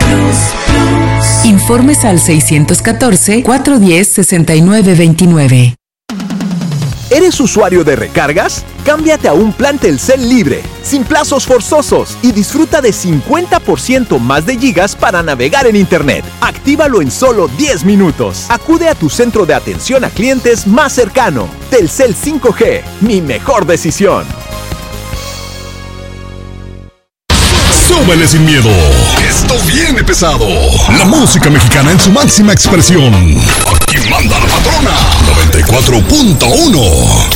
Informes al 614-410-6929. ¿Eres usuario de recargas? Cámbiate a un plan Telcel libre, sin plazos forzosos y disfruta de 50% más de gigas para navegar en Internet. Actívalo en solo 10 minutos. Acude a tu centro de atención a clientes más cercano. Telcel 5G, mi mejor decisión. ¡Súbele sin miedo! Esto viene pesado. La música mexicana en su máxima expresión. Aquí manda la patrona. 94.1.